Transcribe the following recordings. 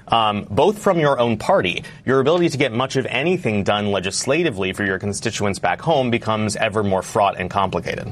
both from your own party. Your ability to get much of anything done legislatively for your constituents back home becomes ever more fraught and complicated.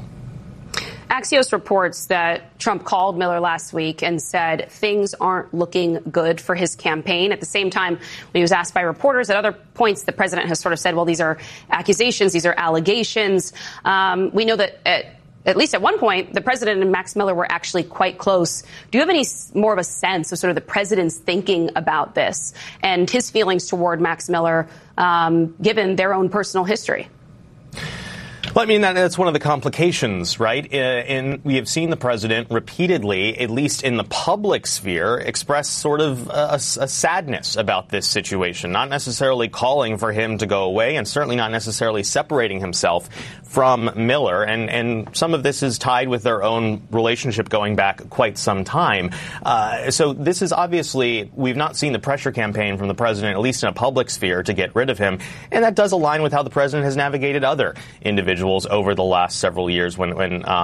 Axios reports that Trump called Miller last week and said things aren't looking good for his campaign. At the same time, when he was asked by reporters at other points, the president has sort of said, well, these are accusations, these are allegations. We know that at least at one point, the president and Max Miller were actually quite close. Do you have any more of a sense of sort of the president's thinking about this and his feelings toward Max Miller, given their own personal history? Well, I mean, that's one of the complications, right? We have seen the president repeatedly, at least in the public sphere, express sort of a sadness about this situation, not necessarily calling for him to go away and certainly not necessarily separating himself from Miller. And some of this is tied with their own relationship going back quite some time. So this is obviously, we've not seen the pressure campaign from the president, at least in a public sphere, to get rid of him. And that does align with how the president has navigated other individuals over the last several years when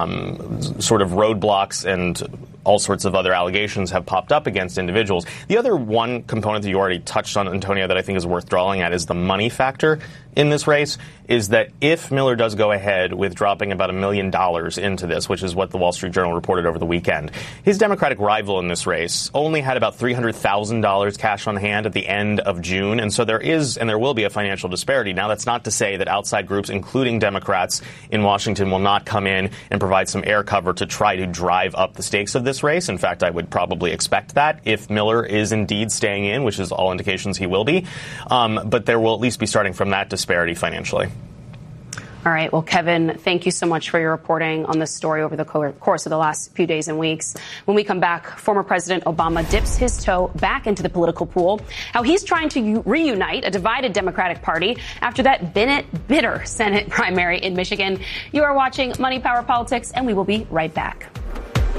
sort of roadblocks and all sorts of other allegations have popped up against individuals. The other one component that you already touched on, Antonio, that I think is worth drawing at is the money factor in this race, is that if Miller does go ahead with dropping about $1 million into this, which is what the Wall Street Journal reported over the weekend, his Democratic rival in this race only had about $300,000 cash on hand at the end of June. And so there is and there will be a financial disparity. Now, that's not to say that outside groups, including Democrats in Washington, will not come in and provide some air cover to try to drive up the stakes of this race. In fact, I would probably expect that if Miller is indeed staying in, which is all indications he will be. But there will at least be starting from that disparity financially. All right. Well, Kevin, thank you so much for your reporting on this story over the course of the last few days and weeks. When we come back, former President Obama dips his toe back into the political pool, how he's trying to reunite a divided Democratic Party after that bitter Senate primary in Michigan. You are watching Money, Power, Politics, and we will be right back.